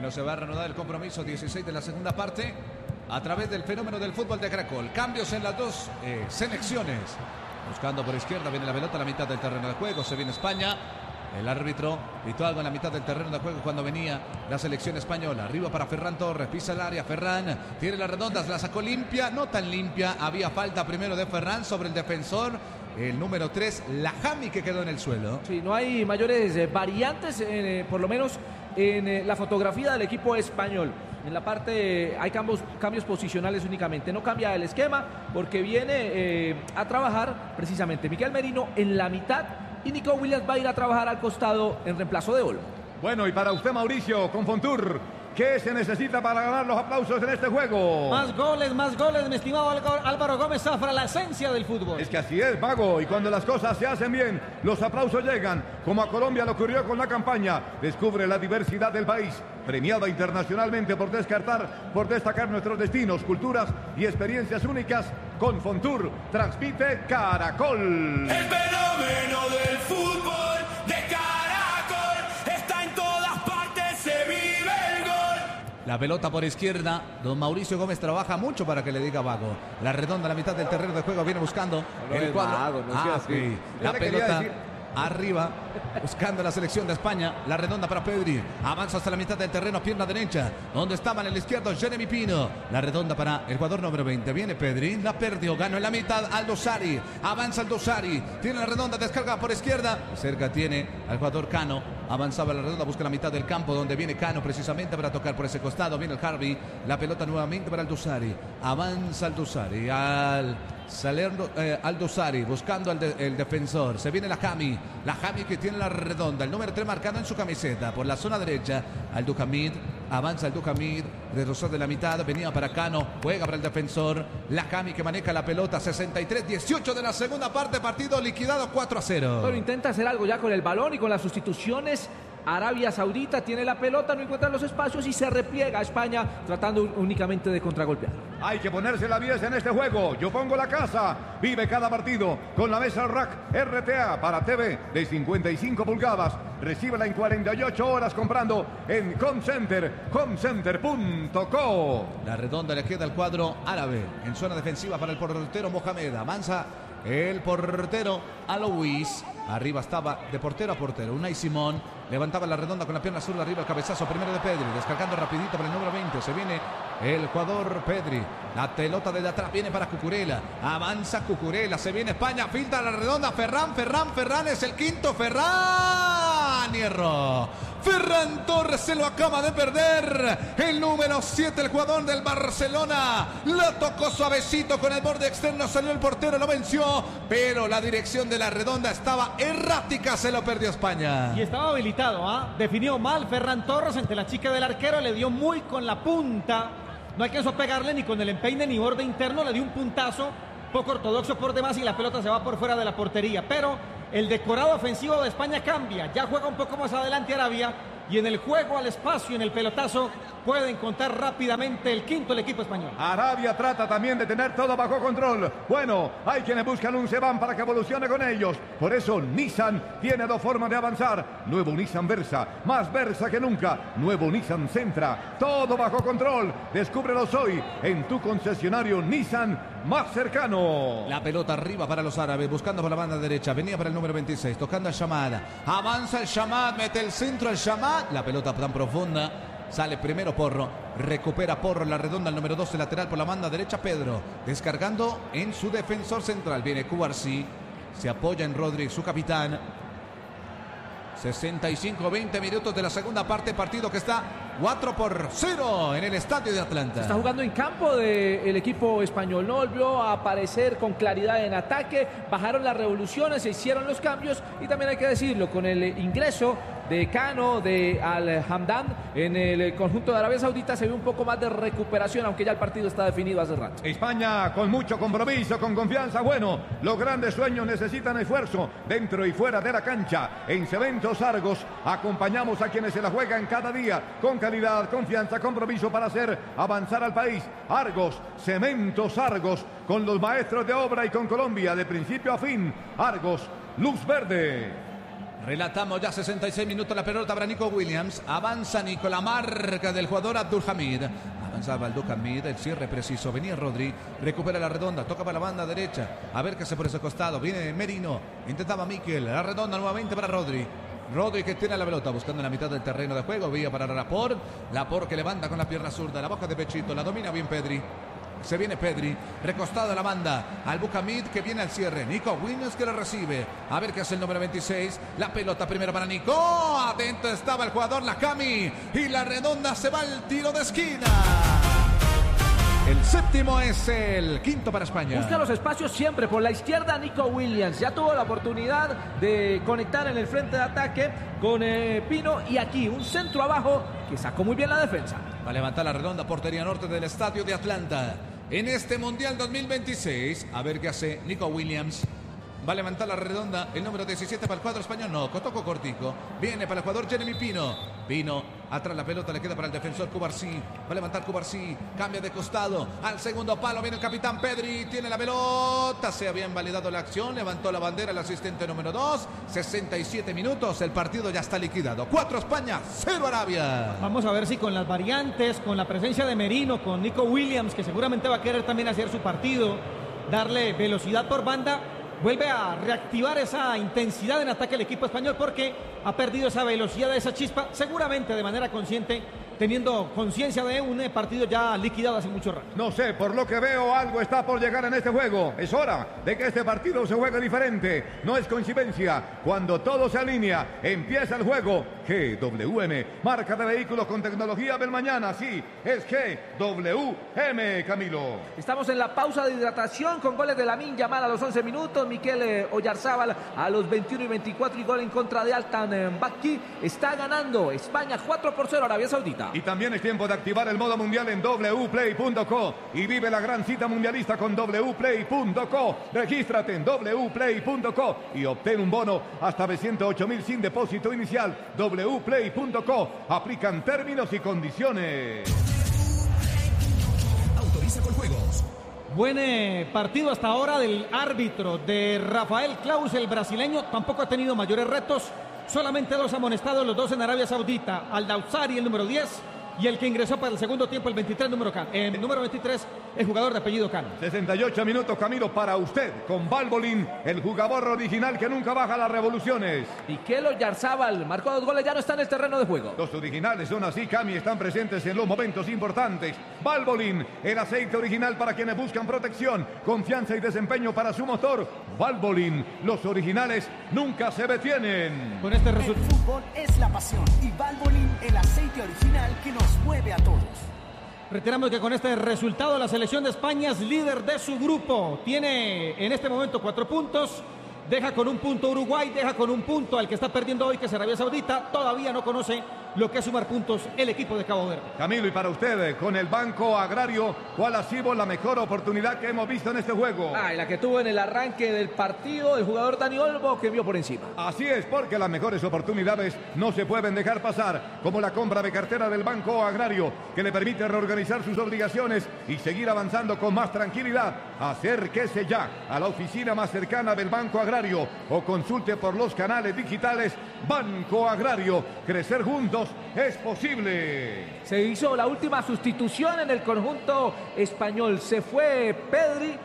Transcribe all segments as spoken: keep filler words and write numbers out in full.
Bueno, se va a reanudar el compromiso dieciséis de la segunda parte a través del fenómeno del fútbol de Caracol. Cambios en las dos eh, selecciones. Buscando por izquierda, viene la pelota a la mitad del terreno de juego. Se viene España. El árbitro pitó algo en la mitad del terreno de juego cuando venía la selección española. Arriba para Ferran Torres, pisa el área. Ferran tiene las redondas, la sacó limpia, no tan limpia. Había falta primero de Ferran sobre el defensor. El número tres, Lajami, que quedó en el suelo. Sí, no hay mayores eh, variantes, eh, por lo menos en eh, la fotografía del equipo español. En la parte eh, hay cambios, cambios posicionales únicamente. No cambia el esquema porque viene eh, a trabajar precisamente Miguel Merino en la mitad y Nico Williams va a ir a trabajar al costado en reemplazo de Olmo. Bueno, y para usted, Mauricio, con Fontour, ¿qué se necesita para ganar los aplausos en este juego? Más goles, más goles, mi estimado Álvaro Gómez Zafra, la esencia del fútbol. Es que así es, Mago, y cuando las cosas se hacen bien, los aplausos llegan, como a Colombia le ocurrió con la campaña. Descubre la diversidad del país, premiada internacionalmente por descartar, por destacar nuestros destinos, culturas y experiencias únicas. Con Fontour, transmite Caracol. El fenómeno del fútbol de Caracol está en todas partes, se vive el gol. La pelota por izquierda. Don Mauricio Gómez trabaja mucho para que le diga Vago. La redonda a la mitad del terreno de juego viene buscando no el cuadro. Vago, no ah, así. sí. La pelota arriba, buscando la selección de España. La redonda para Pedri. Avanza hasta la mitad del terreno, pierna derecha. Donde estaba en el izquierdo Jeremy Pino. La redonda para el jugador número veinte. Viene Pedri, la perdió, ganó en la mitad Aldo Sari. Avanza Aldo Sari. Tiene la redonda, descarga por izquierda. Cerca tiene al jugador Cano. Avanzaba la redonda, busca la mitad del campo donde viene Cano precisamente para tocar por ese costado. Viene el Harvey. La pelota nuevamente para Aldo Sari. Avanza Aldo Sari. Al Salerno, eh, Aldo Sari buscando al de, el defensor. Se viene la Jami. La Jami que tiene la redonda. El número tres marcado en su camiseta. Por la zona derecha. Aldo Hamid. Avanza Aldo Hamid. De rozar de la mitad. Venía para Cano. Juega para el defensor. La Jami que maneja la pelota. sesenta y tres dieciocho de la segunda parte. Partido liquidado cuatro a cero. Bueno, intenta hacer algo ya con el balón y con las sustituciones. Arabia Saudita tiene la pelota, no encuentra los espacios y se repliega a España tratando únicamente de contragolpear. Hay que ponerse la diez en este juego. Yo pongo la casa. Vive cada partido con la mesa Rack R T A para T V de cincuenta y cinco pulgadas. Recíbela en cuarenta y ocho horas comprando en Comcenter, comcenter punto co. La redonda le queda al cuadro árabe en zona defensiva para el portero Mohamed. Avanza el portero Alois. Arriba estaba de portero a portero Unai Simón. Levantaba la redonda con la pierna azul. Arriba el cabezazo primero de Pedri. Descargando rapidito para el número veinte. Se viene el jugador Pedri. La pelota desde atrás viene para Cucurella. Avanza Cucurella. Se viene España. Filtra la redonda. Ferran, Ferran, Ferran es el quinto. Ferran. Hierro. Ferran Torres se lo acaba de perder. El número siete, el jugador del Barcelona. La tocó suavecito con el borde externo. Salió el portero, lo venció. Pero la dirección de la redonda estaba errática. Se lo perdió España. Y estaba habilitado, ¿ah? Definió mal Ferran Torres ante la chica del arquero. Le dio muy con la punta. No alcanzó a pegarle ni con el empeine ni borde interno. Le dio un puntazo poco ortodoxo por demás y la pelota se va por fuera de la portería. Pero el decorado ofensivo de España cambia. Ya juega un poco más adelante Arabia. Y en el juego al espacio, en el pelotazo, puede encontrar rápidamente el quinto el equipo español. Arabia trata también de tener todo bajo control. Bueno, hay quienes buscan un Sedan para que evolucione con ellos. Por eso Nissan tiene dos formas de avanzar. Nuevo Nissan Versa, más Versa que nunca. Nuevo Nissan Sentra, todo bajo control. Descúbrelos hoy en tu concesionario Nissan más cercano. La pelota arriba para los árabes, buscando por la banda derecha. Venía para el número veintiséis, tocando al Shamad. Avanza el Shamad, mete el centro al Shamad. La pelota tan profunda. Sale primero Porro, recupera Porro en la redonda, el número doce lateral por la banda derecha Pedro, descargando en su defensor central, viene Cubarsí, se apoya en Rodri, su capitán. sesenta y cinco veinte minutos de la segunda parte, partido que está cuatro por cero en el estadio de Atlanta. Se está jugando en campo del equipo español, no volvió a aparecer con claridad en ataque, bajaron las revoluciones, se hicieron los cambios y también hay que decirlo, con el ingreso de Cano, de Al-Hamdan en el conjunto de Arabia Saudita se ve un poco más de recuperación, aunque ya el partido está definido hace rato. España con mucho compromiso, con confianza. Bueno, los grandes sueños necesitan esfuerzo dentro y fuera de la cancha. En Cementos Argos acompañamos a quienes se la juegan cada día con calidad, confianza, compromiso para hacer avanzar al país. Argos, Cementos Argos, con los maestros de obra y con Colombia de principio a fin. Argos, luz verde. Relatamos ya sesenta y seis minutos la pelota para Nico Williams. Avanza Nico, la marca del jugador Abdulhamid. Avanzaba Abdulhamid, el cierre preciso. Venía Rodri, recupera la redonda, toca para la banda derecha. A ver qué hace por ese costado. Viene Merino, intentaba Mikel. La redonda nuevamente para Rodri. Rodri que tiene la pelota buscando en la mitad del terreno de juego. Vía para Laporte. Laporte que levanta con la pierna zurda. La boca de pechito, la domina bien Pedri. Se viene Pedri, recostado a la banda, al Bucamid que viene al cierre. Nico Williams que lo recibe. A ver qué hace el número veintiséis. La pelota primero para Nico. Atento estaba el jugador Lakami. Y la redonda se va al tiro de esquina. El séptimo es el quinto para España. Busca los espacios siempre por la izquierda. Nico Williams ya tuvo la oportunidad de conectar en el frente de ataque con eh, Pino. Y aquí un centro abajo que sacó muy bien la defensa. Va a levantar la redonda, portería norte del estadio de Atlanta. En este Mundial dos mil veintiséis, a ver qué hace Nico Williams. Va a levantar la redonda, el número diecisiete para el cuadro español. No, Cotoco cortico. Viene para el jugador Jeremy Pino. Pino, atrás la pelota, le queda para el defensor Cubarsí. Va a levantar Cubarsí, cambia de costado. Al segundo palo viene el capitán Pedri. Tiene la pelota, se había invalidado la acción. Levantó la bandera el asistente número dos. sesenta y siete minutos, el partido ya está liquidado. cuatro España, cero Arabia. Vamos a ver si con las variantes, con la presencia de Merino, con Nico Williams, que seguramente va a querer también hacer su partido, darle velocidad por banda, vuelve a reactivar esa intensidad en ataque el equipo español, porque ha perdido esa velocidad, esa chispa, seguramente de manera consciente, teniendo conciencia de un partido ya liquidado hace mucho rato. No sé, por lo que veo, algo está por llegar en este juego. Es hora de que este partido se juegue diferente. No es coincidencia. Cuando todo se alinea, empieza el juego. G W M, marca de vehículos con tecnología del mañana. Sí, es G W M, Camilo. Estamos en la pausa de hidratación con goles de Lamine Yamal a los once minutos. Mikel eh, Oyarzábal a los veintiuno y veinticuatro y gol en contra de Altan eh, Bakki. Está ganando España cuatro por cero Arabia Saudita. Y también es tiempo de activar el modo mundial en w play punto co y vive la gran cita mundialista con w play punto co. Regístrate en w play punto co y obtén un bono hasta de ciento ocho mil sin depósito inicial. w play punto co. Aplican términos y condiciones. Autoriza con juegos. Buen eh, partido hasta ahora del árbitro, de Rafael Claus, el brasileño. Tampoco ha tenido mayores retos. Solamente dos amonestados, los dos en Arabia Saudita. Al-Dawsari, el número diez, y el que ingresó para el segundo tiempo, el veintitrés, número, Can, eh, número veintitrés, el jugador de apellido Can. sesenta y ocho minutos, Camilo, para usted, con Valvoline, el jugador original que nunca baja las revoluciones. Mikel Oyarzábal marcó dos goles, ya no está en el terreno de juego. Los originales son así, Cami, están presentes en los momentos importantes. Valvoline, el aceite original para quienes buscan protección, confianza y desempeño para su motor. Valvoline, los originales nunca se detienen. Con este El resultado. fútbol es la pasión y Valvoline, el aceite original que nos mueve a todos. Reiteramos que con este resultado la selección de España es líder de su grupo. Tiene en este momento cuatro puntos. Deja con un punto Uruguay, deja con un punto al que está perdiendo hoy, que es Arabia Saudita. Todavía no conoce lo que es sumar puntos el equipo de Cabo Verde. Camilo, y para usted, con el Banco Agrario, ¿cuál ha sido la mejor oportunidad que hemos visto en este juego? Ah, y la que tuvo en el arranque del partido el jugador Dani Olmo, que vio por encima. Así es, porque las mejores oportunidades no se pueden dejar pasar, como la compra de cartera del Banco Agrario, que le permite reorganizar sus obligaciones y seguir avanzando con más tranquilidad. Acérquese ya a la oficina más cercana del Banco Agrario o consulte por los canales digitales. Banco Agrario, crecer juntos es posible. Se hizo la última sustitución en el conjunto español. Se fue Pedri.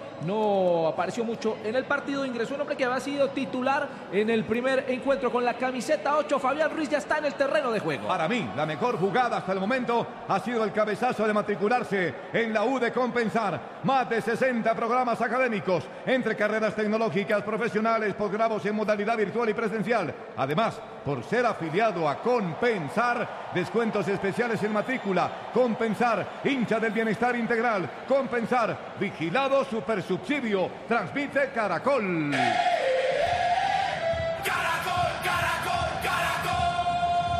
No apareció mucho en el partido, ingresó un hombre que había sido titular en el primer encuentro con la camiseta ocho. Fabián Ruiz ya está en el terreno de juego. Para mí, la mejor jugada hasta el momento ha sido el cabezazo de matricularse en la U de Compensar. Más de sesenta programas académicos entre carreras tecnológicas, profesionales, posgrados en modalidad virtual y presencial. Además, por ser afiliado a Compensar, descuentos especiales en matrícula. Compensar, hincha del bienestar integral. Compensar, vigilado super subsidio. Transmite Caracol. Caracol, Caracol, Caracol.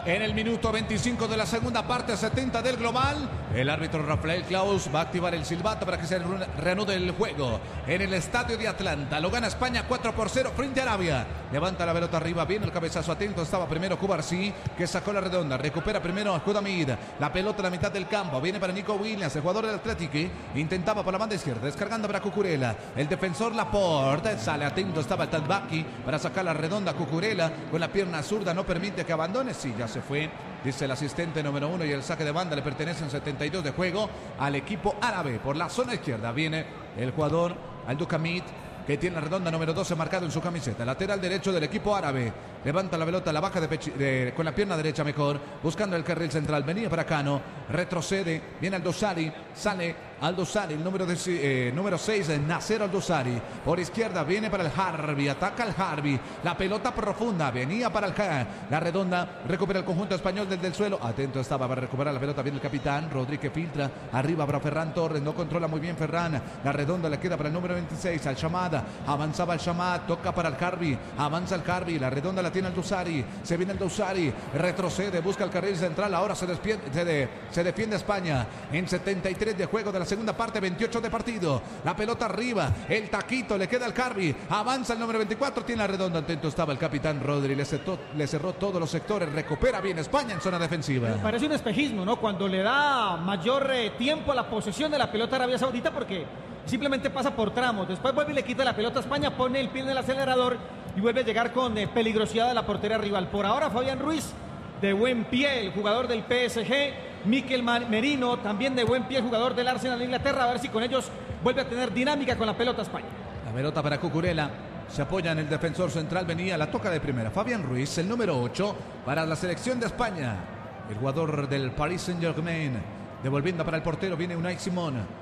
En el minuto veinticinco de la segunda parte, setenta del global, el árbitro Rafael Claus va a activar el silbato para que se reanude el juego en el estadio de Atlanta. Lo gana España cuatro por cero frente a Arabia. Levanta la pelota arriba, viene el cabezazo atento. Estaba primero Cubarsí, que sacó la redonda. Recupera primero a Judamid. La pelota a la mitad del campo. Viene para Nico Williams, el jugador del Atlético. Intentaba por la banda izquierda, descargando para Cucurella. El defensor Laporte sale atento. Estaba el Tadbaki para sacar la redonda. Cucurella con la pierna zurda no permite que abandone. Sí, ya se fue, dice el asistente número uno, y el saque de banda le pertenece en setenta y dos de juego al equipo árabe. Por la zona izquierda viene el jugador Al-Dukamit, que tiene la redonda número doce marcado en su camiseta. Lateral derecho del equipo árabe. Levanta la pelota, la baja de pechi, de, con la pierna derecha mejor, buscando el carril central. Venía para Cano, retrocede, viene Al-Dosari, sale Al-Dosari, el número, de, eh, número seis, Nasser Al-Dosari. Por izquierda viene para el Harbi, ataca el Harbi. La pelota profunda, venía para el K. La redonda, recupera el conjunto español desde el suelo. Atento estaba para recuperar la pelota, viene el capitán. Rodríguez filtra, arriba para Ferran Torres, no controla muy bien Ferran. La redonda le queda para el número veintiséis, Al-Shamad. Avanzaba el Shamad, toca para el Harbi, avanza el Harbi, la redonda la tiene el Dosari, se viene el Dosari, retrocede, busca el carril central, ahora se, despiende, se, de, se defiende España en setenta y tres de juego de la segunda parte, veintiocho de partido, la pelota arriba, el taquito, le queda el Harbi, avanza el número veinticuatro, tiene la redonda, atento estaba el capitán Rodri, le, cerró, le cerró todos los sectores, recupera bien España en zona defensiva. Parece un espejismo, ¿no? Cuando le da mayor eh, tiempo a la posesión de la pelota a Arabia Saudita, porque simplemente pasa por tramos, después vuelve y le quita la pelota a España, pone el pie en el acelerador y vuelve a llegar con eh, peligrosidad a la portería rival. Por ahora Fabián Ruiz, de buen pie, el jugador del P S G, Mikel Merino, también de buen pie, el jugador del Arsenal de Inglaterra, a ver si con ellos vuelve a tener dinámica con la pelota España. La pelota para Cucurella, se apoya en el defensor central, venía, la toca de primera. Fabián Ruiz, el número ocho, para la selección de España. El jugador del Paris Saint-Germain, devolviendo para el portero, viene Unai Simón.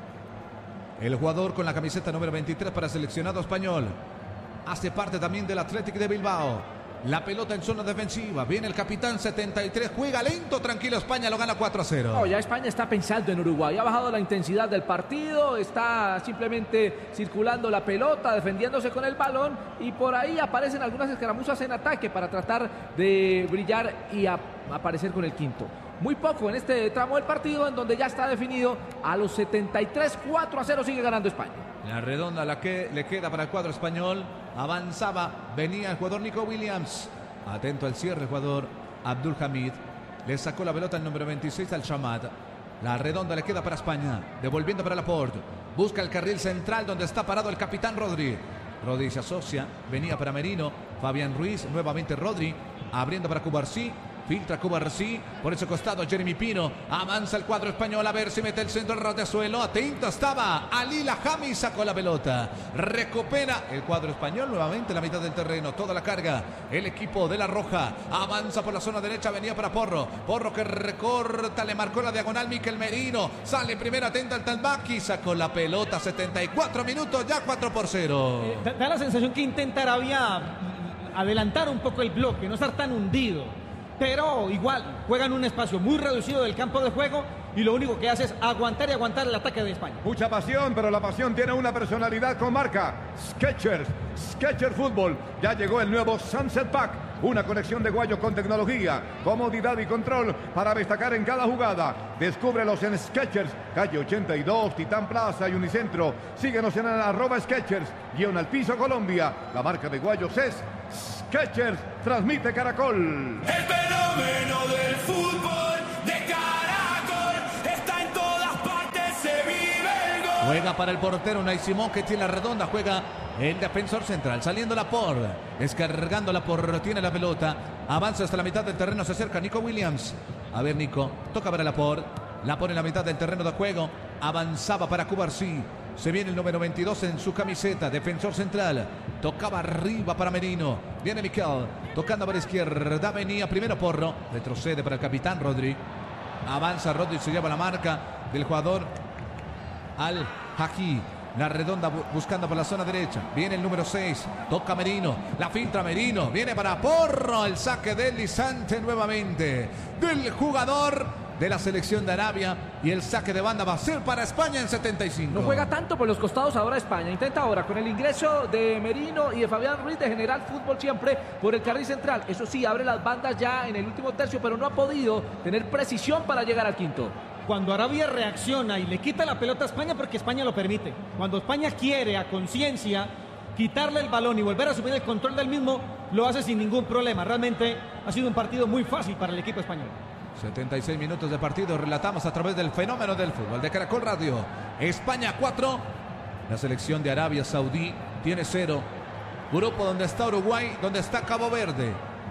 El jugador con la camiseta número veintitrés para seleccionado español. Hace parte también del Athletic de Bilbao. La pelota en zona defensiva. Viene el capitán setenta y tres. Juega lento, tranquilo. España lo gana cuatro a cero. No, ya España está pensando en Uruguay. Ha bajado la intensidad del partido. Está simplemente circulando la pelota, defendiéndose con el balón. Y por ahí aparecen algunas escaramuzas en ataque para tratar de brillar y a, aparecer con el quinto. Muy poco en este tramo del partido, en donde ya está definido a los setenta y tres, cuatro a cero sigue ganando España. La redonda la que le queda para el cuadro español. Avanzaba, venía el jugador Nico Williams. Atento al cierre el jugador Abdul Hamid. Le sacó la pelota el número veintiséis al Shamad. La redonda le queda para España, devolviendo para Laporte. Busca el carril central donde está parado el capitán Rodri. Rodri se asocia, venía para Merino. Fabián Ruiz, nuevamente Rodri, abriendo para Cubarsí. Filtra Cubarsí, por ese costado Jeremy Pino, avanza el cuadro español, a ver si mete el centro al ras de suelo, atento estaba Ali Lahami, sacó la pelota, recupera el cuadro español, nuevamente la mitad del terreno, toda la carga, el equipo de la Roja, avanza por la zona derecha, venía para Porro, Porro que recorta, le marcó la diagonal Mikel Merino, sale primero, atenta al Talbaki, sacó la pelota, setenta y cuatro minutos, ya cuatro por cero. Eh, da, da la sensación que intenta Arabia adelantar un poco el bloque, no estar tan hundido. Pero igual, juegan un espacio muy reducido del campo de juego y lo único que hace es aguantar y aguantar el ataque de España. Mucha pasión, pero la pasión tiene una personalidad con marca. Skechers, Skechers Fútbol. Ya llegó el nuevo Sunset Pack. Una conexión de guayos con tecnología, comodidad y control para destacar en cada jugada. Descúbrelos en Skechers, calle ochenta y dos, Titán Plaza y Unicentro. Síguenos en el arroba Skechers, guión al piso Colombia. La marca de guayos es Skechers, transmite Caracol. El fenómeno del fútbol de Caracol está en todas partes, se vive el gol. Juega para el portero Unai Simón, que tiene la redonda, juega el defensor central, saliendo Laporte, descargando Laporte, tiene la pelota, avanza hasta la mitad del terreno, se acerca Nico Williams. A ver, Nico, toca para Laporte, la pone en la mitad del terreno de juego, avanzaba para Cubarsí. Se viene el número veintidós en su camiseta, defensor central. Tocaba arriba para Merino. Viene Mikel, tocando para izquierda. Venía primero Porro. Retrocede para el capitán Rodri. Avanza Rodri, se lleva la marca del jugador Al-Haki. La redonda buscando por la zona derecha. Viene el número seis. Toca Merino. La filtra Merino. Viene para Porro. El saque deslizante nuevamente del jugador de la selección de Arabia y el saque de banda va a ser para España en setenta y cinco. No juega tanto por los costados ahora España. Intenta ahora con el ingreso de Merino y de Fabián Ruiz de General Fútbol siempre por el carril central. Eso sí, abre las bandas ya en el último tercio, pero no ha podido tener precisión para llegar al quinto. Cuando Arabia reacciona y le quita la pelota a España, porque España lo permite. Cuando España quiere a conciencia quitarle el balón y volver a asumir el control del mismo, lo hace sin ningún problema. Realmente ha sido un partido muy fácil para el equipo español. setenta y seis minutos de partido, relatamos a través del fenómeno del fútbol de Caracol Radio. España cuatro, la selección de Arabia Saudí tiene cero. Grupo donde está Uruguay, donde está Cabo Verde.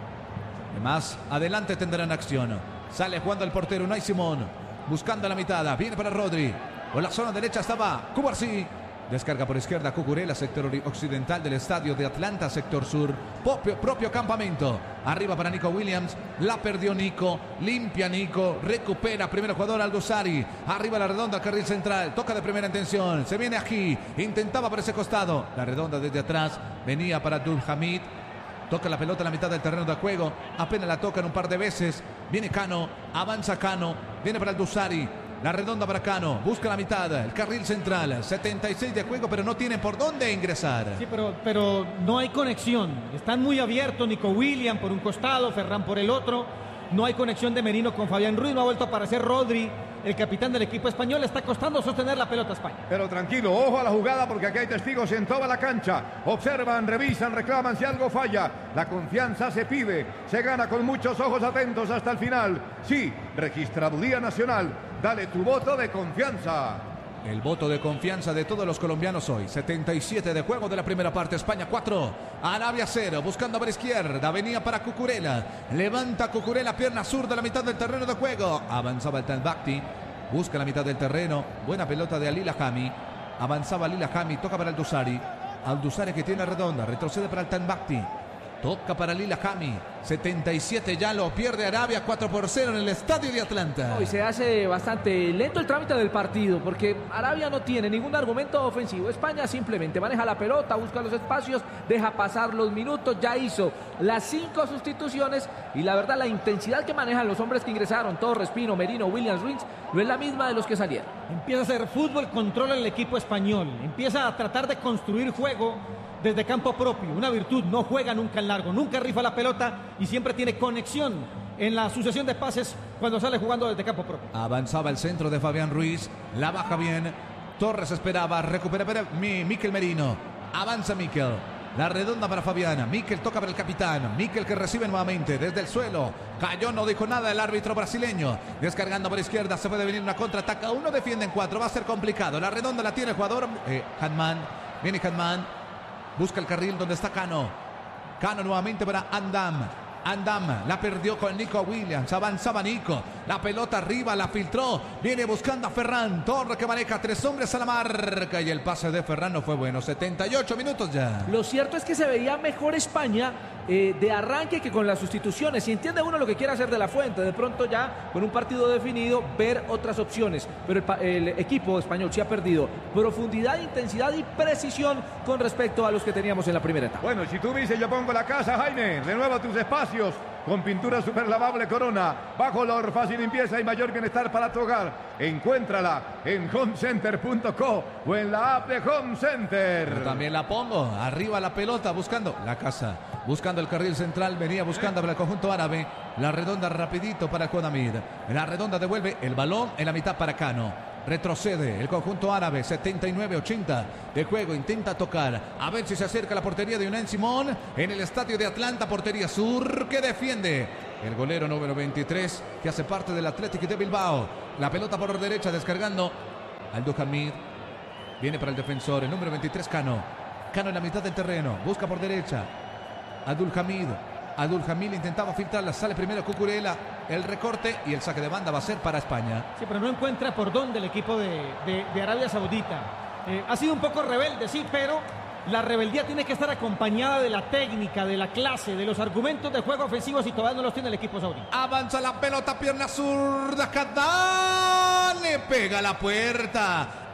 Más adelante tendrán acción. Sale jugando el portero Unai Simón, buscando la mitad, viene para Rodri. Por la zona derecha estaba Cubarsí. Descarga por izquierda Cucurella, sector occidental del estadio de Atlanta, sector sur, propio, propio campamento. Arriba para Nico Williams, la perdió Nico, limpia Nico, recupera, primer jugador Aldosari. Arriba la redonda, carril central, toca de primera intención, se viene aquí, intentaba por ese costado. La redonda desde atrás, venía para Abdul Hamid. Toca la pelota en la mitad del terreno de juego, apenas la tocan un par de veces. Viene Cano, avanza Cano, viene para Aldosari. La redonda para Cano, busca la mitad, el carril central, setenta y seis de juego, pero no tiene por dónde ingresar. Sí, pero, pero no hay conexión. Están muy abiertos, Nico Williams por un costado, Ferran por el otro. No hay conexión de Merino con Fabián Ruiz, no ha vuelto a aparecer Rodri. El capitán del equipo español, le está costando sostener la pelota a España. Pero tranquilo, ojo a la jugada porque aquí hay testigos en toda la cancha. Observan, revisan, reclaman si algo falla. La confianza se pide, se gana con muchos ojos atentos hasta el final. Sí, Registraduría Nacional, dale tu voto de confianza. El voto de confianza de todos los colombianos hoy. setenta y siete de juego de la primera parte. España cuatro, Arabia cero. Buscando por izquierda. Venía para Cucurella. Levanta Cucurella, pierna zurda a la mitad del terreno de juego. Avanzaba el Talbakti. Busca la mitad del terreno. Buena pelota de Alila Hami. Avanzaba Alila Hami. Toca para Aldusari. Aldusari que tiene redonda. Retrocede para el Talbakti. Toca para Lila Hami. setenta y siete ya lo pierde Arabia. cuatro por cero en el estadio de Atlanta. Hoy se hace bastante lento el trámite del partido porque Arabia no tiene ningún argumento ofensivo. España simplemente maneja la pelota, busca los espacios, deja pasar los minutos. Ya hizo las cinco sustituciones y la verdad la intensidad que manejan los hombres que ingresaron, Torres, Pino, Merino, Williams, Ruiz, no es la misma de los que salieron. Empieza a hacer fútbol, controla el equipo español. Empieza a tratar de construir juego desde campo propio, una virtud, no juega nunca en largo, nunca rifa la pelota y siempre tiene conexión en la sucesión de pases cuando sale jugando desde campo propio. Avanzaba el centro de Fabián Ruiz, la baja bien, Torres esperaba, recupera para Mikel Merino, avanza Mikel, la redonda para Fabián, Mikel toca para el capitán, Mikel que recibe nuevamente desde el suelo, cayó, no dijo nada el árbitro brasileño, descargando por izquierda, se puede venir una contraataca, uno defiende en cuatro, va a ser complicado, la redonda la tiene el jugador, eh, Hanman, viene Hanman, busca el carril donde está Cano. Cano nuevamente para Andam. Andam la perdió con Nico Williams. Avanzaba Nico. La pelota arriba, la filtró. Viene buscando a Ferran. Torre que maneja tres hombres a la marca. Y el pase de Ferran no fue bueno. setenta y ocho minutos ya. Lo cierto es que se veía mejor España eh, de arranque que con las sustituciones. Si entiende uno lo que quiere hacer de la Fuente, de pronto ya con un partido definido, ver otras opciones. Pero el, el equipo español sí ha perdido profundidad, intensidad y precisión con respecto a los que teníamos en la primera etapa. Bueno, si tú dices yo pongo la casa, Jaime, renueva tus espacios con pintura super lavable Corona, bajo olor, fácil limpieza y mayor bienestar para tu hogar. Encuéntrala en home center punto co o en la app de Home Center. Yo también la pongo, arriba la pelota, buscando la casa, buscando el carril central, venía buscando para el conjunto árabe, la redonda rapidito para Kodamir, la redonda devuelve el balón en la mitad para Cano. Retrocede el conjunto árabe, setenta y nueve ochenta de juego, intenta tocar, a ver si se acerca a la portería de Unai Simón en el estadio de Atlanta, portería sur que defiende el golero número veintitrés que hace parte del Athletic de Bilbao. La pelota por derecha descargando Aldo Hamid, viene para el defensor, el número veintitrés Cano, Cano en la mitad del terreno, busca por derecha Abdul Hamid. Abdul Hamid intentaba filtrarla, sale primero Cucurella, el recorte y el saque de banda va a ser para España. Sí, pero no encuentra por dónde el equipo de, de, de Arabia Saudita. Eh, ha sido un poco rebelde, sí, pero la rebeldía tiene que estar acompañada de la técnica, de la clase, de los argumentos de juego ofensivos y todavía no los tiene el equipo saudí. Avanza la pelota, pierna zurda, Kadán le pega a la puerta.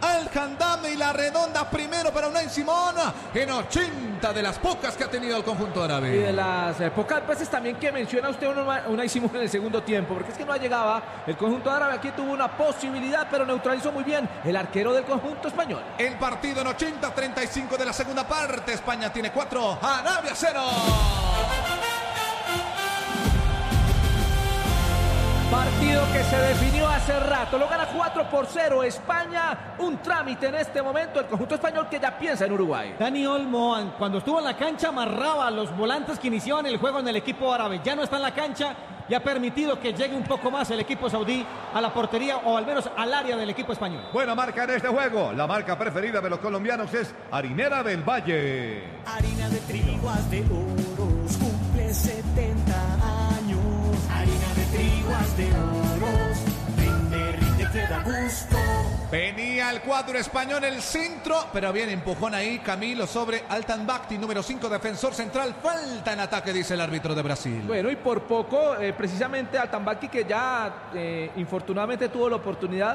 Al-Handam y la redonda primero para Unai Simón en ochenta de las pocas que ha tenido el conjunto árabe. Y de las eh, pocas veces también que menciona usted una, una hicimos en el segundo tiempo, porque es que no llegaba el conjunto árabe. Aquí tuvo una posibilidad, pero neutralizó muy bien el arquero del conjunto español. El partido en ochenta, treinta y cinco de la segunda parte. España tiene cuatro, Arabia cero. Partido que se definió hace rato, lo gana cuatro por cero España, un trámite en este momento el conjunto español que ya piensa en Uruguay. Dani Olmo, cuando estuvo en la cancha, amarraba a los volantes que iniciaban el juego en el equipo árabe. Ya no está en la cancha y ha permitido que llegue un poco más el equipo saudí a la portería o al menos al área del equipo español. Buena marca en este juego. La marca preferida de los colombianos es Harinera del Valle. Harina de trigo, haz de oros, cumple setenta años. Harina de trigo, haz de oros, rinde, rinde, te da gusto. Venía el cuadro español, el centro, pero bien empujón ahí Camilo sobre Altan Bakhti, número cinco, defensor central. Falta en ataque, dice el árbitro de Brasil. Bueno, y por poco, eh, precisamente Altan Bakhti, que ya eh, infortunadamente tuvo la oportunidad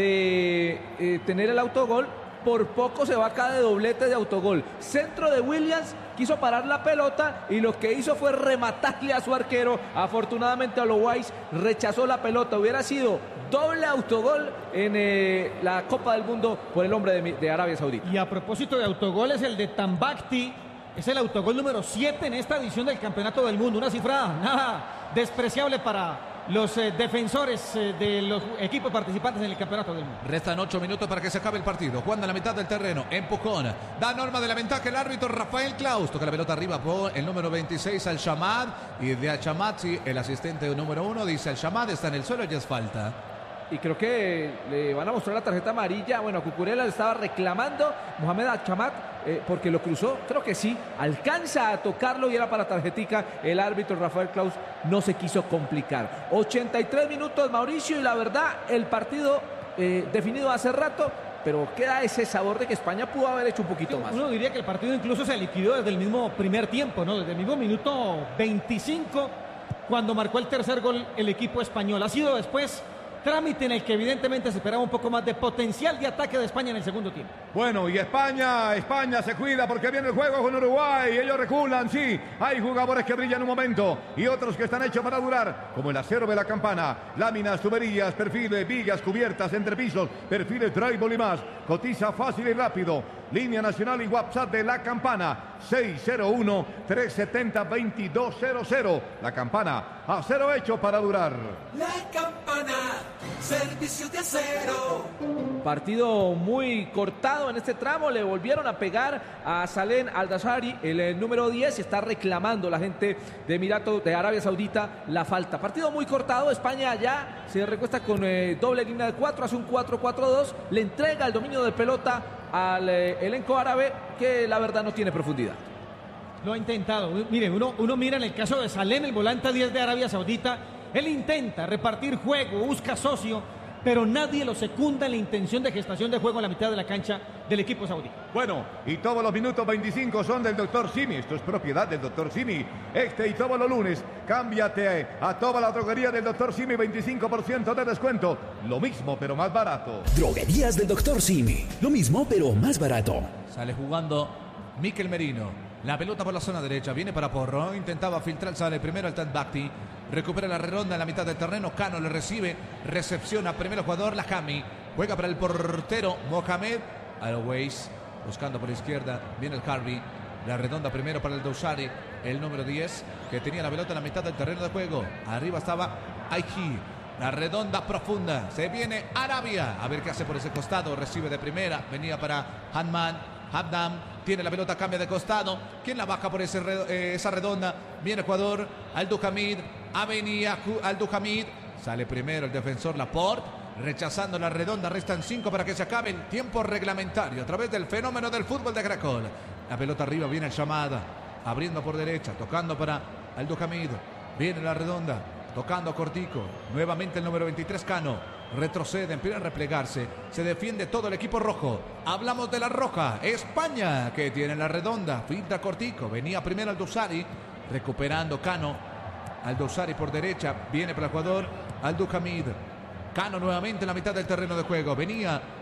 de eh, tener el autogol, por poco se va acá de doblete de autogol. Centro de Williams, quiso parar la pelota y lo que hizo fue rematarle a su arquero. Afortunadamente Oloais rechazó la pelota. Hubiera sido doble autogol en eh, la Copa del Mundo por el hombre de, de Arabia Saudita. Y a propósito de autogoles, el de Tambakti es el autogol número siete en esta edición del Campeonato del Mundo. Una cifra nada despreciable para los eh, defensores eh, de los equipos participantes en el Campeonato del Mundo. Restan ocho minutos para que se acabe el partido. Jugando a la mitad del terreno, empujón. Da norma de la ventaja el árbitro Rafael Claus. Toca la pelota arriba por el número veintiséis, Al-Shamad. Y de Al-Shamad, sí, el asistente número uno, dice Al-Shamad, está en el suelo y es falta. Y creo que le van a mostrar la tarjeta amarilla. Bueno, a Cucurella le estaba reclamando Mohamed Al-Chamat eh, porque lo cruzó. Creo que sí, alcanza a tocarlo y era para tarjetica. El árbitro Rafael Claus no se quiso complicar. ochenta y tres minutos, Mauricio, y la verdad, el partido eh, definido hace rato, pero queda ese sabor de que España pudo haber hecho un poquito más. Uno diría que el partido incluso se liquidó desde el mismo primer tiempo, ¿no? Desde el mismo minuto veinticinco, cuando marcó el tercer gol el equipo español. Ha sido después trámite en el que evidentemente se esperaba un poco más de potencial de ataque de España en el segundo tiempo. Bueno, y España, España se cuida porque viene el juego con Uruguay. Ellos reculan, sí. Hay jugadores que brillan un momento y otros que están hechos para durar, como el acero de la campana, láminas, tuberías, perfiles, vigas, cubiertas, entrepisos, perfiles, drywall y más. Cotiza fácil y rápido. Línea nacional y WhatsApp de la campana, seis cero uno, tres siete cero, dos dos cero cero. La campana, acero hecho para durar. La campana, servicio de acero. Partido muy cortado en este tramo. Le volvieron a pegar a Salem Al-Dashari, el, el número diez. Está reclamando la gente de Emiratos de Arabia Saudita la falta. Partido muy cortado. España ya se recuesta con eh, doble línea de cuatro. Hace un cuatro cuatro dos. Le entrega el dominio de pelota al eh, elenco árabe, que la verdad no tiene profundidad. Lo ha intentado. Mire, uno, uno mira en el caso de Salem, el volante diez de Arabia Saudita. Él intenta repartir juego, busca socio, pero nadie lo secunda en la intención de gestación de juego en la mitad de la cancha del equipo saudí. Bueno, y todos los minutos veinticinco son del doctor Simi. Esto es propiedad del doctor Simi. Este y todos los lunes, cámbiate a toda la droguería del doctor Simi, veinticinco por ciento de descuento. Lo mismo, pero más barato. Droguerías del doctor Simi. Lo mismo, pero más barato. Sale jugando Mikel Merino. La pelota por la zona derecha, viene para Porro, intentaba filtrar, sale primero el Tambakti, recupera la redonda en la mitad del terreno, Cano le recibe, recepciona primero el jugador Lahami, juega para el portero Mohamed Alois, buscando por la izquierda, viene el Harvey, la redonda primero para el Doushari, el número diez, que tenía la pelota en la mitad del terreno de juego, arriba estaba Aiki. La redonda profunda, se viene Arabia, a ver qué hace por ese costado, recibe de primera, venía para Hanman, Habdam, tiene la pelota, cambia de costado, ¿quién la baja por ese, eh, esa redonda? Viene el jugador, Al-Duhamid, Avenida Al-Duhamid, sale primero el defensor Laporte, rechazando la redonda, restan cinco para que se acabe el tiempo reglamentario, a través del fenómeno del fútbol de Caracol. La pelota arriba, viene el llamada, abriendo por derecha, tocando para Al-Duhamid, viene la redonda, tocando cortico, nuevamente el número veintitrés Cano, retrocede, empieza a replegarse, se defiende todo el equipo rojo, hablamos de la roja, España que tiene la redonda, finta cortico, venía primero Al-Doushari, recuperando Cano, Al-Doushari por derecha, viene para el jugador Al-Duhamid, Cano nuevamente en la mitad del terreno de juego, venía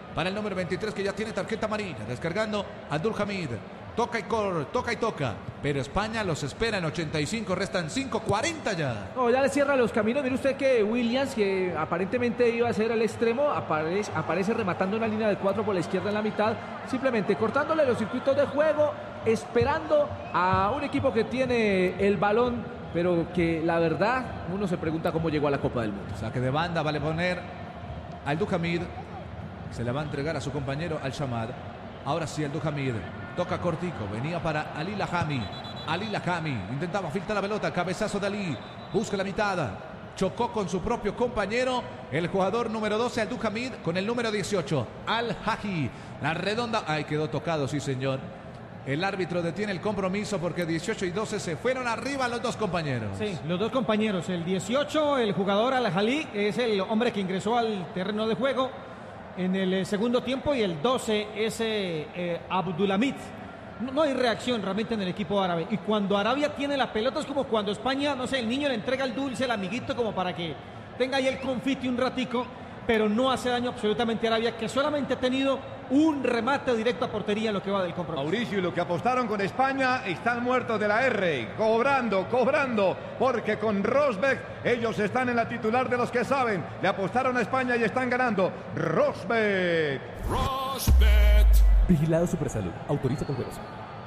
para el número veintitrés que ya tiene tarjeta amarilla. Descargando Abdul Hamid. Toca y corre, toca y toca. Pero España los espera en ochenta y cinco, restan cinco cuarenta ya. No, ya le cierra los caminos. Mire usted que Williams, que aparentemente iba a ser el extremo, aparece, aparece rematando una línea de cuatro por la izquierda en la mitad, simplemente cortándole los circuitos de juego, esperando a un equipo que tiene el balón, pero que la verdad uno se pregunta cómo llegó a la Copa del Mundo. Saque de banda, vale poner al Duhamid. Se le va a entregar a su compañero Al Shamad. Ahora sí, el Duhamid. Toca cortico, venía para Ali Lahami. Ali Lahami intentaba filtrar la pelota, cabezazo de Ali. Busca la mitad. Chocó con su propio compañero, el jugador número doce, Al Duhamid, con el número dieciocho, Al Haji. La redonda. Ay, quedó tocado, sí, señor. El árbitro detiene el compromiso porque dieciocho y doce se fueron arriba los dos compañeros. Sí, los dos compañeros. El dieciocho, el jugador Al Haji, es el hombre que ingresó al terreno de juego en el segundo tiempo, y el doce es eh, eh, Abdulhamid. No, no hay reacción realmente en el equipo árabe. Y cuando Arabia tiene la pelota es como cuando España, no sé, el niño le entrega el dulce, el amiguito, como para que tenga ahí el confite un ratico, pero no hace daño absolutamente a Arabia, que solamente ha tenido un remate directo a portería en lo que va del compromiso. Mauricio, y los que apostaron con España están muertos de la R, cobrando, cobrando, porque con Rosbeck ellos están en la titular de los que saben. Le apostaron a España y están ganando. Rosbeck. Rosbet. Vigilado Supersalud. Autoriza con juegos.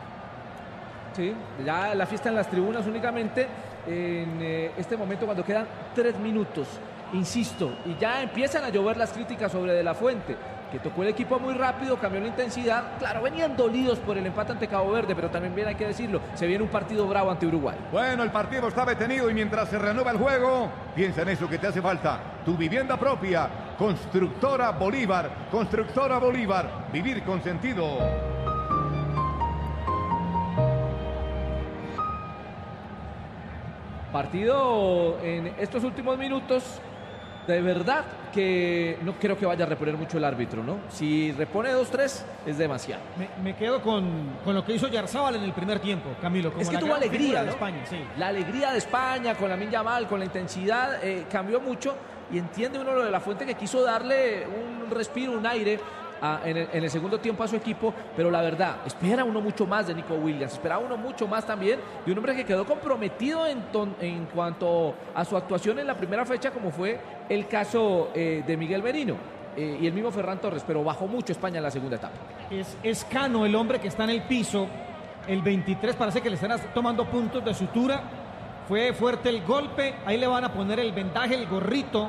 Sí, ya la fiesta en las tribunas únicamente en eh, este momento cuando quedan tres minutos. Insisto, y ya empiezan a llover las críticas sobre De La Fuente, que tocó el equipo muy rápido, cambió la intensidad. Claro, venían dolidos por el empate ante Cabo Verde, pero también bien hay que decirlo, se viene un partido bravo ante Uruguay. Bueno, el partido está detenido y mientras se reanuda el juego, piensa en eso que te hace falta. Tu vivienda propia. Constructora Bolívar. Constructora Bolívar. Vivir con sentido. Partido en estos últimos minutos. De verdad que no creo que vaya a reponer mucho el árbitro, ¿no? Si repone dos tres es demasiado. Me, me quedo con, con lo que hizo Yarzábal en el primer tiempo, Camilo. Como Es que la tuvo gran alegría, figura ¿no? de España, sí. La alegría de España con Lamine Yamal, con la intensidad, eh, cambió mucho, y entiende uno lo de La Fuente, que quiso darle un respiro, un aire a, en, el, en el segundo tiempo a su equipo, pero la verdad, espera uno mucho más de Nico Williams, espera uno mucho más también de un hombre que quedó comprometido en, ton, en cuanto a su actuación en la primera fecha, como fue el caso eh, de Miguel Merino eh, y el mismo Ferran Torres, pero bajó mucho España en la segunda etapa. Es, es Cano el hombre que está en el piso. El veintitrés parece que le están tomando puntos de sutura. Fue fuerte el golpe. Ahí le van a poner el vendaje, el gorrito,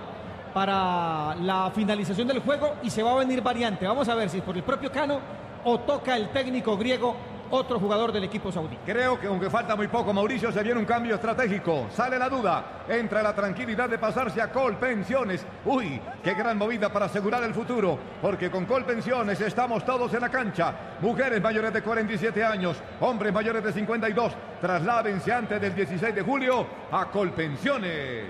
para la finalización del juego, y se va a venir variante. Vamos a ver si es por el propio Cano o toca el técnico griego, otro jugador del equipo saudí. Creo que aunque falta muy poco, Mauricio, se viene un cambio estratégico. Sale la duda, entra la tranquilidad de pasarse a Colpensiones. Uy, qué gran movida para asegurar el futuro, porque con Colpensiones estamos todos en la cancha. Mujeres mayores de cuarenta y siete años, hombres mayores de cincuenta y dos, trasládense antes del dieciséis de julio a Colpensiones.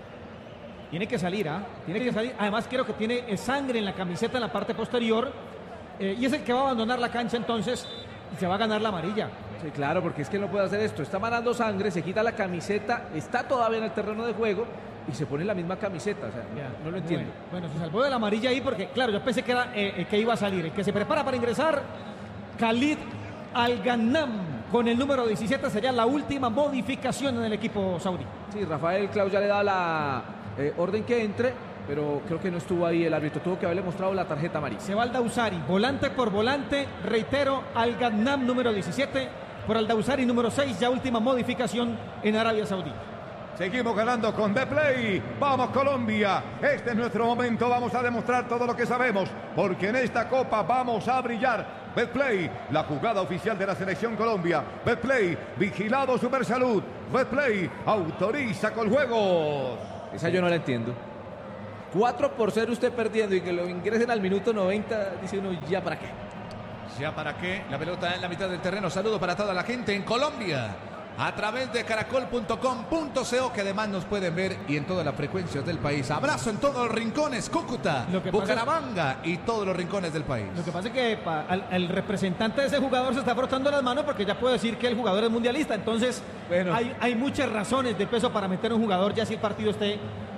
Tiene que salir, ¿ah? Tiene que salir. Además, creo que tiene eh, sangre en la camiseta en la parte posterior, eh, y es el que va a abandonar la cancha entonces, y se va a ganar la amarilla. Sí, claro, porque es que no puede hacer esto. Está manando sangre, se quita la camiseta, está todavía en el terreno de juego y se pone la misma camiseta. O sea, Ya, no, no lo entiendo. Bueno, bueno, se salvó de la amarilla ahí porque, claro, yo pensé que, era, eh, eh, que iba a salir. El que se prepara para ingresar, Khalid Al-Ghanam, con el número diecisiete, sería la última modificación en el equipo saudí. Sí, Rafael Claus ya le da la eh, orden que entre, pero creo que no estuvo ahí el árbitro. Tuvo que haberle mostrado la tarjeta amarilla. Se va Al-Dawsari, volante por volante, reitero, Al-Ghanam número diecisiete, por Al-Dawsari número seis, ya última modificación en Arabia Saudí. Seguimos ganando con The Play. Vamos Colombia. Este es nuestro momento. Vamos a demostrar todo lo que sabemos, porque en esta Copa vamos a brillar. Betplay, la jugada oficial de la Selección Colombia. Betplay, vigilado Supersalud. Betplay, autoriza con juegos. Esa yo no la entiendo. cuatro por cero usted perdiendo y que lo ingresen al minuto noventa, dice uno, ¿ya para qué? ¿Ya para qué? La pelota en la mitad del terreno. Saludo para toda la gente en Colombia, a través de caracol punto com punto co, que además nos pueden ver y en todas las frecuencias del país. Abrazo en todos los rincones, Cúcuta, Lo que pasa Bucaramanga y todos los rincones del país. Lo que pasa es que pa, al, el representante de ese jugador se está frotando las manos porque ya puede decir que el jugador es mundialista. Entonces, Bueno. hay, hay muchas razones de peso para meter un jugador ya si el partido esté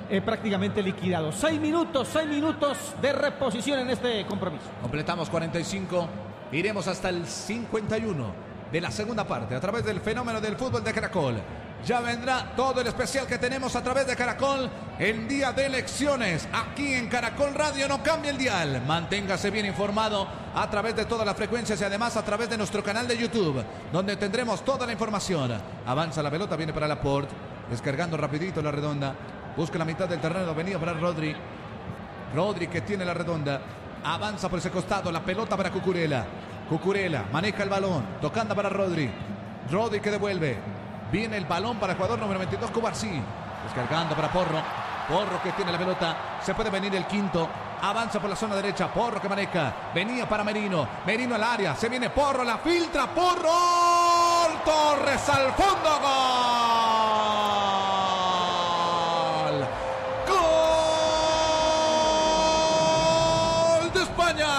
eh, prácticamente liquidado. Seis minutos, seis minutos de reposición en este compromiso. Completamos cuarenta y cinco, iremos hasta el cincuenta y uno de la segunda parte a través del fenómeno del fútbol de Caracol. Ya vendrá todo el especial que tenemos a través de Caracol el día de elecciones. Aquí en Caracol Radio, no cambie el dial. Manténgase bien informado a través de todas las frecuencias y además a través de nuestro canal de YouTube, donde tendremos toda la información. Avanza la pelota, viene para Laporte, descargando rapidito la redonda. Busca la mitad del terreno, venía para Rodri. Rodri que tiene la redonda. Avanza por ese costado, la pelota para Cucurella. Cucurella maneja el balón, tocando para Rodri. Rodri que devuelve. Viene el balón para el jugador número veintidós, Cubarsí. Descargando para Porro. Porro que tiene la pelota. Se puede venir el quinto. Avanza por la zona derecha. Porro que maneja. Venía para Merino. Merino al área. Se viene Porro. La filtra. Porro. Torres al fondo. Gol. Gol de España.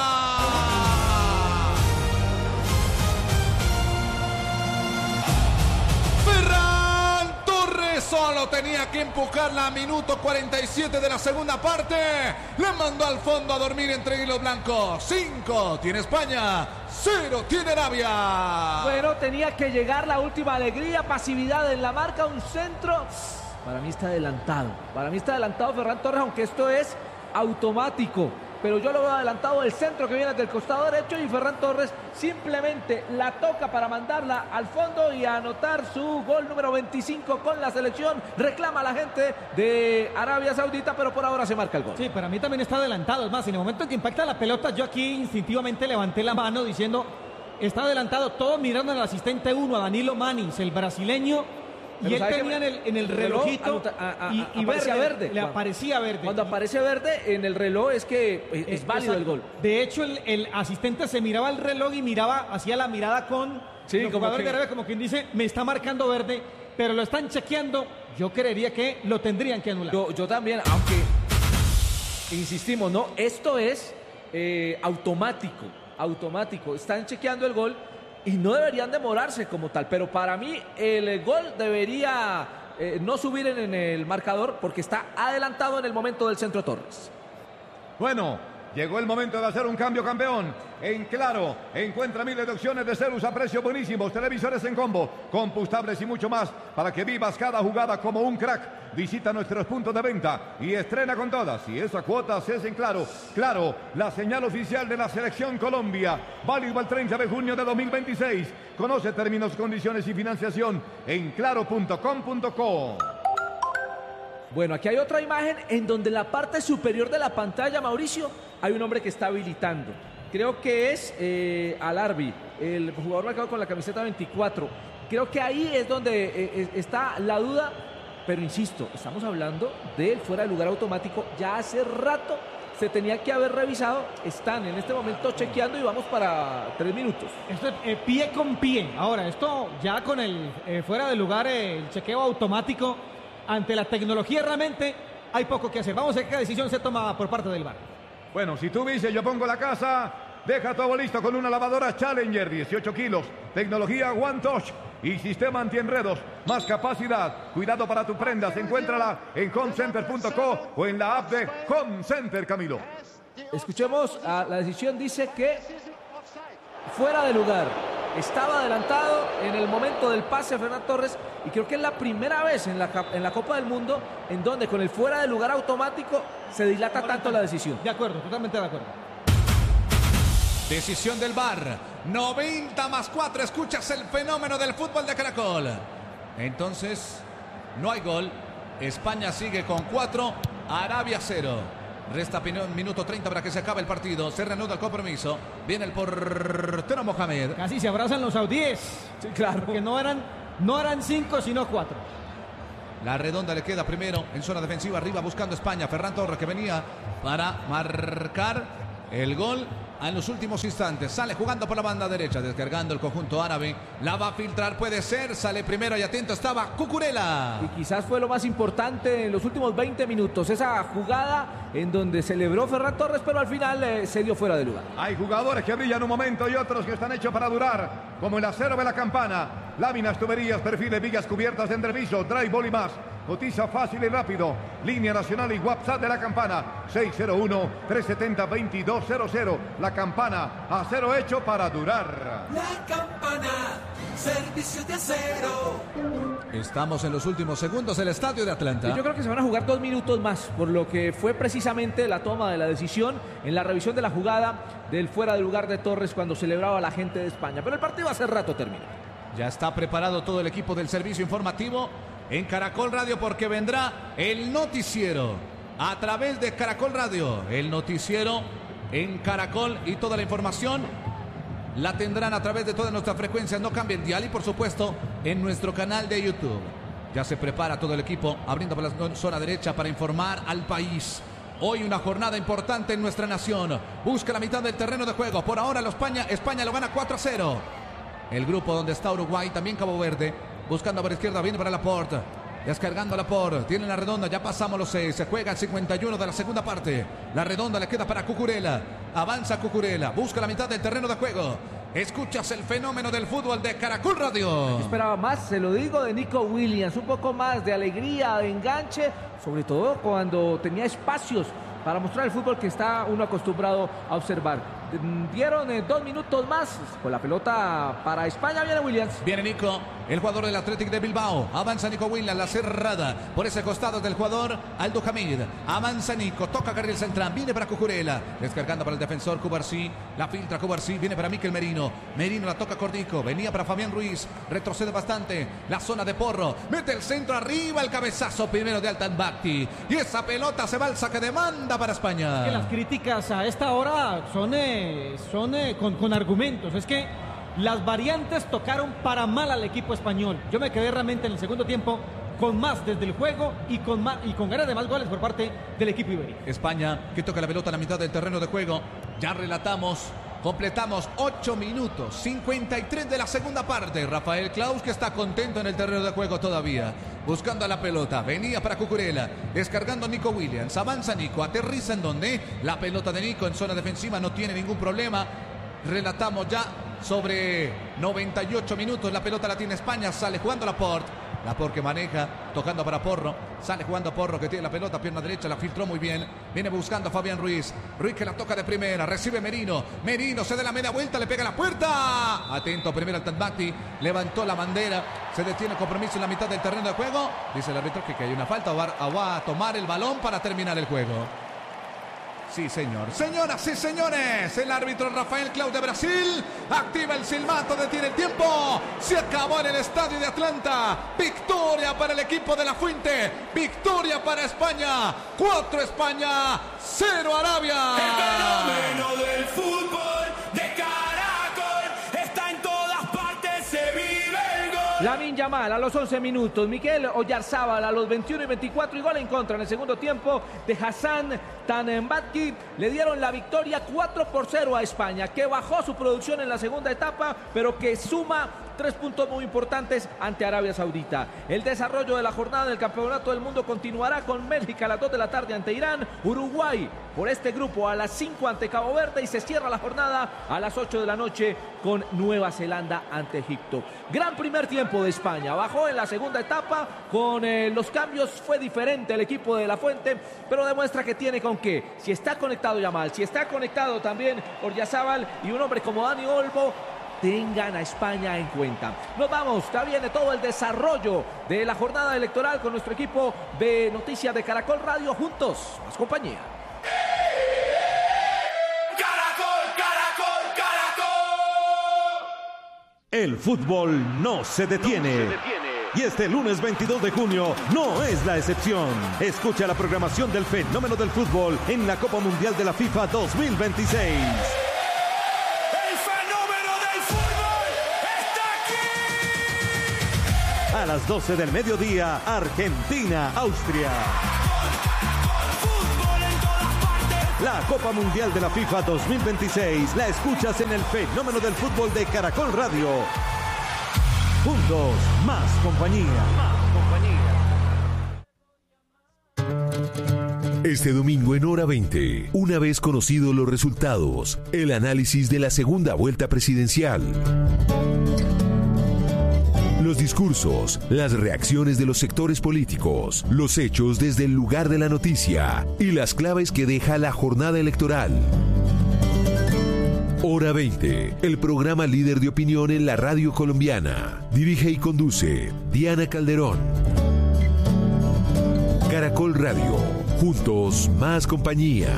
Solo tenía que empujarla a minuto cuarenta y siete de la segunda parte. Le mandó al fondo a dormir entre hilos blancos. cinco tiene España, cero tiene Arabia. Bueno, tenía que llegar la última alegría, pasividad en la marca, un centro. Para mí está adelantado. Para mí está adelantado Ferran Torres, aunque esto es automático. Pero yo lo veo adelantado el centro que viene del costado derecho y Ferran Torres simplemente la toca para mandarla al fondo y anotar su gol número veinticinco con la selección. Reclama a la gente de Arabia Saudita, pero por ahora se marca el gol. Sí, para mí también está adelantado. Es más, en el momento en que impacta la pelota, yo aquí instintivamente levanté la mano diciendo, está adelantado. Todos mirando al asistente uno, a Danilo Manis, el brasileño. Y él tenía en el, en el relojito a, a, a, y, y verde, verde, le cuando, aparecía verde. Cuando aparece verde en el reloj es que es, es válido el gol. De hecho, el, el asistente se miraba el reloj y miraba, hacía la mirada con sí, el como jugador que... de Arabia, como quien dice, me está marcando verde, pero lo están chequeando. Yo creería que lo tendrían que anular. Yo, yo también, aunque insistimos, no, esto es eh, automático, automático. Están chequeando el gol. Y no deberían demorarse como tal, pero para mí el gol debería eh, no subir en, en el marcador porque está adelantado en el momento del centro Torres. Bueno, llegó el momento de hacer un cambio, campeón. En Claro, encuentra miles de opciones de celos a precios buenísimos, televisores en combo, compostables y mucho más para que vivas cada jugada como un crack. Visita nuestros puntos de venta y estrena con todas. Y esa cuota es en Claro. Claro, la señal oficial de la Selección Colombia. Válido el treinta de junio de dos mil veintiséis. Conoce términos, condiciones y financiación en claro punto com punto co. Bueno, aquí hay otra imagen en donde en la parte superior de la pantalla, Mauricio, hay un hombre que está habilitando. Creo que es eh, Alarbi, el jugador marcado con la camiseta veinticuatro. Creo que ahí es donde eh, está la duda, pero insisto, estamos hablando del fuera de lugar automático. Ya hace rato se tenía que haber revisado. Están en este momento chequeando y vamos para tres minutos. Esto es eh, pie con pie. Ahora, esto ya con el eh, fuera de lugar, eh, el chequeo automático, ante la tecnología realmente hay poco que hacer. Vamos a ver qué decisión se toma por parte del V A R. Bueno, si tú dices yo pongo la casa, deja todo listo con una lavadora Challenger, dieciocho kilos, tecnología One Touch y sistema antienredos, más capacidad. Cuidado para tu prenda, encuéntrala en home center punto co o en la app de Home Center, Camilo. Escuchemos, a la decisión dice que fuera de lugar. Estaba adelantado en el momento del pase a Ferran Torres y creo que es la primera vez en la, en la Copa del Mundo en donde con el fuera de lugar automático se dilata tanto la decisión. De acuerdo, totalmente de acuerdo. Decisión del V A R. noventa más cuatro. Escuchas el fenómeno del fútbol de Caracol. Entonces, no hay gol. España sigue con cuatro. Arabia cero. Resta minuto treinta para que se acabe el partido. Se reanuda el compromiso. Viene el portero Mohamed. Casi se abrazan los saudíes. Sí, claro. Porque no eran, no eran cinco, sino cuatro. La redonda le queda primero en zona defensiva. Arriba buscando España. Ferran Torres que venía para marcar el gol en los últimos instantes. Sale jugando por la banda derecha. Descargando el conjunto árabe. La va a filtrar. Puede ser. Sale primero y atento estaba Cucurella. Y quizás fue lo más importante en los últimos veinte minutos. Esa jugada en donde celebró Ferran Torres, pero al final eh, se dio fuera de lugar. Hay jugadores que brillan un momento y otros que están hechos para durar. Como el acero de la campana. Láminas, tuberías, perfiles, vigas cubiertas de entrepiso, drywall y más. Cotiza fácil y rápido. Línea nacional y WhatsApp de la Campana. seis cero uno, tres siete cero, dos dos cero cero. La Campana, acero hecho para durar. La Campana, servicio de acero. Estamos en los últimos segundos del estadio de Atlanta. Y yo creo que se van a jugar dos minutos más, por lo que fue precisamente la toma de la decisión en la revisión de la jugada del fuera de lugar de Torres cuando celebraba la gente de España. Pero el partido hace rato terminó. Ya está preparado todo el equipo del servicio informativo en Caracol Radio porque vendrá el noticiero a través de Caracol Radio. El noticiero en Caracol y toda la información la tendrán a través de todas nuestras frecuencias. No cambien dial y por supuesto en nuestro canal de YouTube. Ya se prepara todo el equipo abriendo por la zona derecha para informar al país. Hoy una jornada importante en nuestra nación. Busca la mitad del terreno de juego. Por ahora lo España, España lo gana cuatro a cero. El grupo donde está Uruguay, también Cabo Verde. Buscando por izquierda, viene para Laporte. Descargando a Laporte. Tiene la redonda, ya pasamos los seis. Se juega el cincuenta y uno de la segunda parte. La redonda le queda para Cucurella. Avanza Cucurella. Busca la mitad del terreno de juego. Escuchas el fenómeno del fútbol de Caracol Radio. Yo esperaba más, se lo digo, de Nico Williams. Un poco más de alegría, de enganche. Sobre todo cuando tenía espacios para mostrar el fútbol que está uno acostumbrado a observar. Dieron eh, dos minutos más con la pelota para España. Viene Williams. Viene Nico, el jugador del Athletic de Bilbao. Avanza Nico Williams, la cerrada por ese costado del jugador Aldo Hamid. Avanza Nico, toca carril central, viene para Cucurella. Descargando para el defensor Cubarsí. La filtra Cubarsí, viene para Mikel Merino. Merino la toca Cortico, venía para Fabián Ruiz. Retrocede bastante la zona de Porro. Mete el centro arriba, el cabezazo primero de Altan Bakti. Y esa pelota se va al saque de banda para España. Que las críticas a esta hora son... Eh... son eh, con, con argumentos. Es que las variantes tocaron para mal al equipo español. Yo me quedé realmente en el segundo tiempo con más desde el juego y con, más, y con ganas de más goles por parte del equipo ibérico. España que toca la pelota a la mitad del terreno de juego. Ya relatamos, completamos ocho minutos, cincuenta y tres de la segunda parte. Rafael Claus que está contento en el terreno de juego todavía. Buscando a la pelota, venía para Cucurella, descargando a Nico Williams, avanza Nico, aterriza en donde la pelota de Nico en zona defensiva no tiene ningún problema. Relatamos ya sobre noventa y ocho minutos, la pelota la tiene España, sale jugando Laporte. Laporte que maneja, tocando para Porro, sale jugando Porro que tiene la pelota, pierna derecha, la filtró muy bien, viene buscando a Fabián Ruiz, Ruiz que la toca de primera, recibe Merino, Merino se da la media vuelta, le pega la puerta, atento primero al Tanbati, levantó la bandera, se detiene el compromiso en la mitad del terreno de juego, dice el árbitro que, que hay una falta, va a, va a tomar el balón para terminar el juego. Sí, señor. Señoras y señores, el árbitro Rafael Claus de Brasil activa el silbato, detiene el tiempo. Se acabó en el estadio de Atlanta. Victoria para el equipo de La Fuente. Victoria para España. Cuatro España, cero Arabia. El fenómeno del fútbol de Caracol está en todas partes, se vive el gol. Lamine Yamal a los once minutos, Miguel Oyarzábal a los veintiuno y veinticuatro y gol en contra en el segundo tiempo de Hassan Tanembaki. Le dieron la victoria cuatro por cero a España, que bajó su producción en la segunda etapa, pero que suma tres puntos muy importantes ante Arabia Saudita. El desarrollo de la jornada del Campeonato del Mundo continuará con Bélgica a las dos de la tarde ante Irán, Uruguay por este grupo a las cinco ante Cabo Verde y se cierra la jornada a las ocho de la noche con Nueva Zelanda ante Egipto. Gran primer tiempo de España, bajó en la segunda etapa, con eh, los cambios fue diferente el equipo de La Fuente, pero demuestra que tiene con qué. Si está conectado Yamal, si está conectado también Oyarzábal y un hombre como Dani Olmo, tengan a España en cuenta. Nos vamos, ya viene todo el desarrollo de la jornada electoral con nuestro equipo de Noticias de Caracol Radio. Juntos, más compañía. Caracol, Caracol, Caracol. El fútbol no se detiene. No se detiene. Y este lunes veintidós de junio no es la excepción. Escucha la programación del fenómeno del fútbol en la Copa Mundial de la FIFA dos mil veintiséis. A las doce del mediodía, Argentina, Austria. La Copa Mundial de la FIFA dos mil veintiséis la escuchas en el fenómeno del fútbol de Caracol Radio. Juntos, más compañía. Más compañía. Este domingo en Hora veinte, una vez conocidos los resultados, el análisis de la segunda vuelta presidencial. Los discursos, las reacciones de los sectores políticos, los hechos desde el lugar de la noticia y las claves que deja la jornada electoral. Hora veinte, el programa líder de opinión en la radio colombiana. Dirige y conduce Diana Calderón. Caracol Radio, juntos más compañía.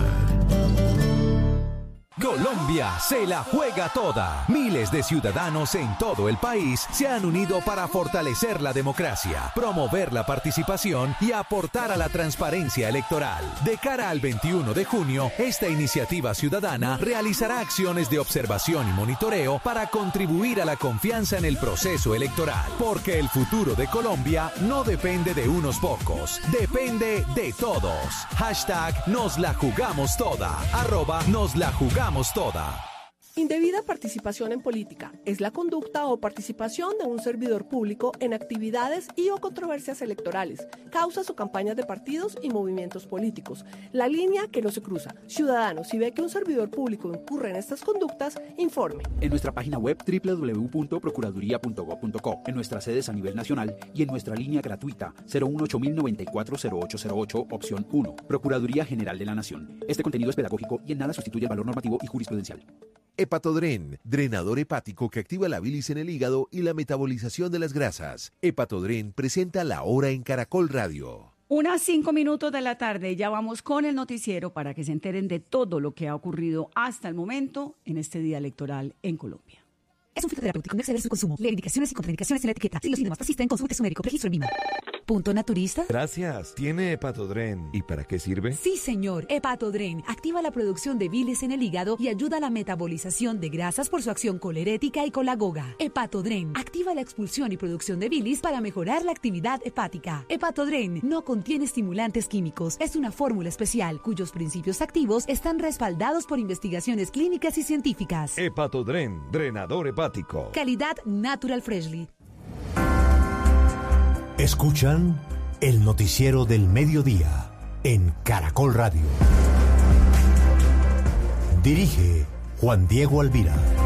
Colombia se la juega toda. Miles de ciudadanos en todo el país se han unido para fortalecer la democracia, promover la participación y aportar a la transparencia electoral. De cara al veintiuno de junio, esta iniciativa ciudadana realizará acciones de observación y monitoreo para contribuir a la confianza en el proceso electoral. Porque el futuro de Colombia no depende de unos pocos, depende de todos. Hashtag nos la jugamos toda. Arroba nos la jugamos toda. Indebida participación en política es la conducta o participación de un servidor público en actividades y o controversias electorales, causas o campañas de partidos y movimientos políticos. La línea que no se cruza. Ciudadano, si ve que un servidor público incurre en estas conductas, informe. En nuestra página web doble u doble u doble u punto procuraduría punto gob punto co, en nuestras sedes a nivel nacional y en nuestra línea gratuita cero uno ocho mil noventa y cuatro cero ocho cero ocho, opción uno. Procuraduría General de la Nación. Este contenido es pedagógico y en nada sustituye el valor normativo y jurisprudencial. Hepatodren, drenador hepático que activa la bilis en el hígado y la metabolización de las grasas. Hepatodren presenta La Hora en Caracol Radio. Unas cinco minutos de la tarde, ya vamos con el noticiero para que se enteren de todo lo que ha ocurrido hasta el momento en este día electoral en Colombia. Es un fitoterapéutico, no exceder su consumo. Lee indicaciones y contraindicaciones en la etiqueta. Si los síntomas persisten, consulte a su médico. Registro en Vima. Punto Naturista. Gracias. ¿Tiene Hepatodren? ¿Y para qué sirve? Sí, señor. Hepatodren activa la producción de bilis en el hígado y ayuda a la metabolización de grasas por su acción colerética y colagoga. Hepatodren activa la expulsión y producción de bilis para mejorar la actividad hepática. Hepatodren no contiene estimulantes químicos. Es una fórmula especial cuyos principios activos están respaldados por investigaciones clínicas y científicas. Hepatodren, drenador hepático. Calidad Natural Freshly. Escuchan el noticiero del mediodía en Caracol Radio. Dirige Juan Diego Alvira.